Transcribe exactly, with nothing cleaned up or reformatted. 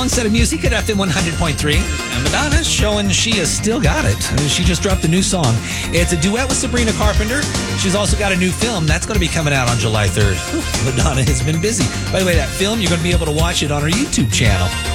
long set of music at F M one hundred point three. And Madonna's showing she has still got it. She just dropped a new song. It's a duet with Sabrina Carpenter. She's also got a new film. That's going to be coming out on July third. Madonna has been busy. By the way, that film, you're going to be able to watch it on her YouTube channel.